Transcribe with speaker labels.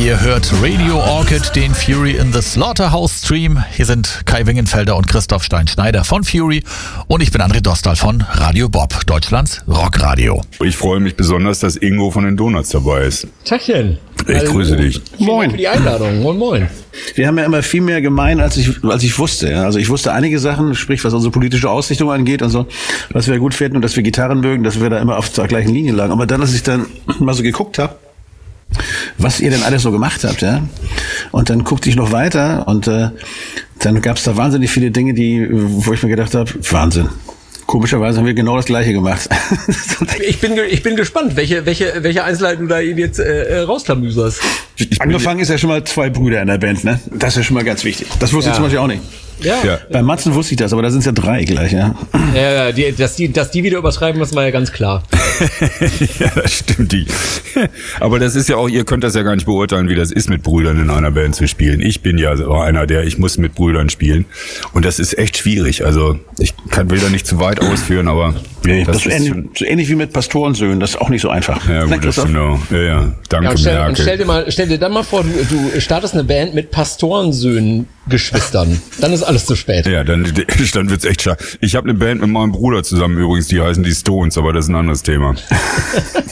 Speaker 1: Ihr hört Radio Orchid, den Fury in the Slaughterhouse Stream. Hier sind Kai Wingenfelder und Christoph Stein-Schneider von Fury und ich bin André Dostal von Radio Bob, Deutschlands Rockradio.
Speaker 2: Ich freue mich besonders, dass Ingo von den Donuts dabei ist.
Speaker 3: Tachchen.
Speaker 2: Ich grüße dich.
Speaker 3: Moin. Für die Einladung. Moin, moin.
Speaker 4: Wir haben ja immer viel mehr gemein, als ich wusste. Ja. Also ich wusste einige Sachen, sprich was unsere politische Ausrichtung angeht und so, was wir gut finden und dass wir Gitarren mögen, dass wir da immer auf der gleichen Linie lagen. Aber dann, als ich dann mal so geguckt habe, was ihr denn alles so gemacht habt, ja, und dann guckte ich noch weiter und dann gab es da wahnsinnig viele Dinge, wo ich mir gedacht habe, Wahnsinn. Komischerweise haben wir genau das Gleiche gemacht.
Speaker 3: Ich bin gespannt, welche Einzelheiten du da eben jetzt rausklamüserst.
Speaker 4: Angefangen ist ja schon mal 2 Brüder in der Band, ne? Das ist schon mal ganz wichtig. Das wusste ich zum Beispiel auch nicht.
Speaker 3: Ja.
Speaker 4: Bei Matzen wusste ich das, aber da sind es ja 3 gleich, ja.
Speaker 3: Ja, dass die wieder überschreiben, das war ja ganz klar.
Speaker 2: Ja, das stimmt. Aber das ist ja auch, ihr könnt das ja gar nicht beurteilen, wie das ist, mit Brüdern in einer Band zu spielen. Ich bin ja so einer, ich muss mit Brüdern spielen. Und das ist echt schwierig. Also ich will da nicht zu weit ausführen, aber
Speaker 4: nee, das ist so ähnlich wie mit Pastorensöhnen. Das ist auch nicht so einfach.
Speaker 2: Ja, gut, das genau. Ja. Danke,
Speaker 3: und stell dir dann mal vor, du startest eine Band mit Pastorensöhnen Geschwistern. Dann ist alles zu spät.
Speaker 2: Ja, dann wird's echt schade. Ich habe eine Band mit meinem Bruder zusammen übrigens, die heißen die Stones, aber das ist ein anderes Thema.